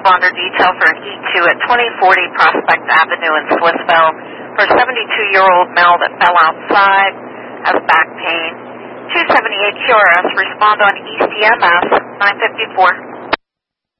responder detail for an E2 at 2040 Prospect Avenue in Swissville for a 72-year-old male that fell outside, has back pain. 278 QRS, respond on ECMS 954.